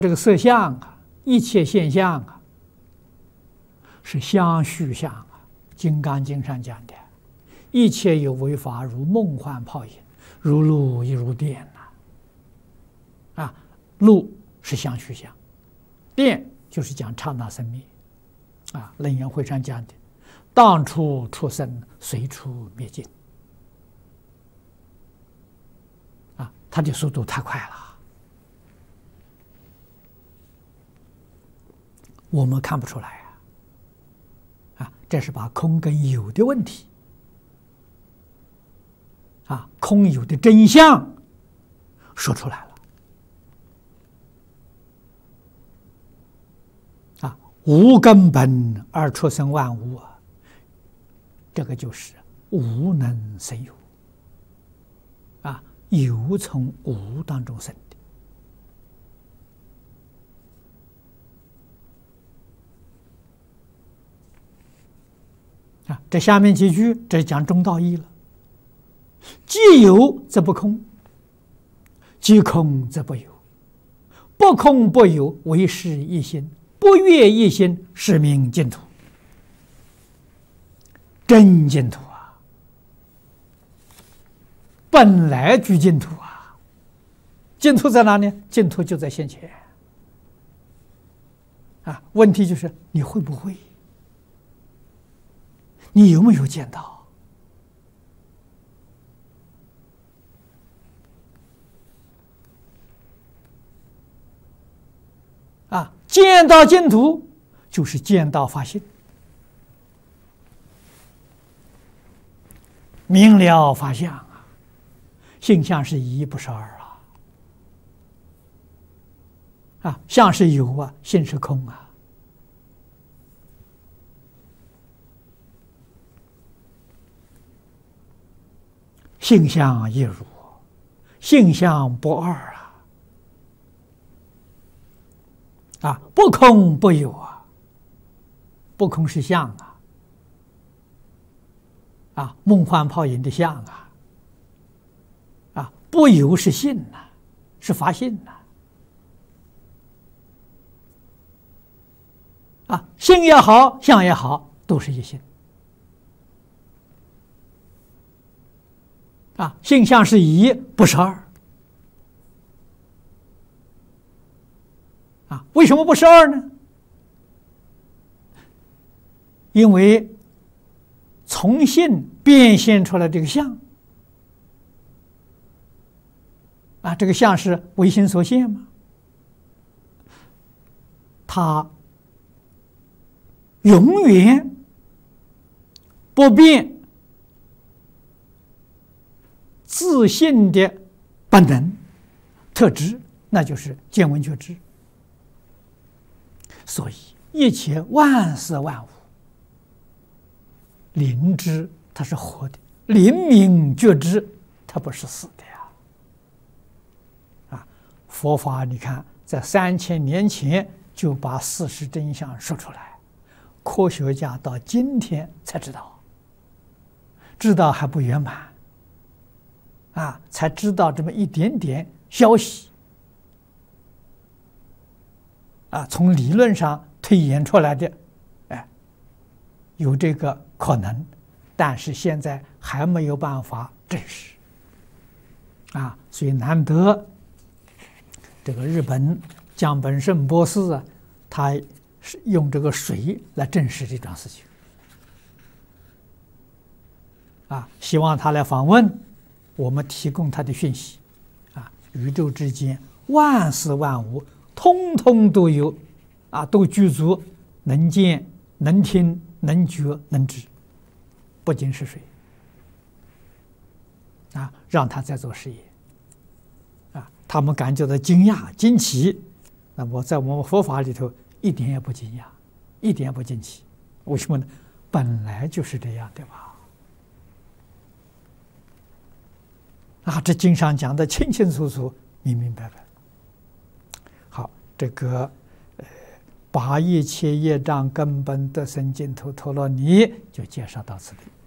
这个色相啊，一切现象啊，是相续相啊。《金刚经》上讲的，一切有为法，如梦幻泡影，如露亦如电呐。啊，露是相续相，电就是讲刹那生灭。啊，《楞严会》上讲的，当处出生，随处灭尽。啊，它的速度太快了。 我们看不出来啊，这是把空跟有的问题，啊，空有的真相说出来了，啊，无根本而出生万物啊，这个就是无能生有，啊，有从无当中生的。 这下面几句，这讲中道义了。既有则不空，既空则不有，不空不有，为是一心，不越一心，是名净土。真净土啊，本来具净土啊。净土在哪里？净土就在现前。啊，问题就是你会不会？ 你有没有见到？啊，见到净土就是见到法性，明了法相啊，性相是一，不是二啊。啊，相是有啊，性是空啊。 性相亦如，性相不二啊！啊，不空不有啊，不空是相啊！啊，梦幻泡影的相啊！啊，不有是性呐，是法性呐！啊，性也好，相也好，都是一性。 啊，性相是一，不是二。啊，为什么不是二呢？因为从性变现出来这个相，啊，这个相是唯心所现嘛，它永远不变。 自性的本能特质，那就是见闻觉知。所以一切万事万物，灵知它是活的，灵明觉知它不是死的呀。啊，佛法你看，在3000年前就把事实真相说出来，科学家到今天才知道，知道还不圆满。 啊，才知道这么一点点消息，啊，从理论上推演出来的，哎，有这个可能，但是现在还没有办法证实，啊，所以难得这个日本江本胜博士啊，他是用这个水来证实这桩事情，啊，希望他来访问。 我们提供他的讯息，啊，宇宙之间万事万物，通通都有，啊，都具足能见、能听、能觉、能知，不仅是水，啊，让他在做实验，啊，他们感觉到惊讶、惊奇，那么在我们佛法里头一点也不惊讶，一点也不惊奇，为什么呢？本来就是这样，对吧？ 啊，这经上讲的清清楚楚、明明白白。好，这个把一切业障根本得生净土陀罗尼就介绍到此地。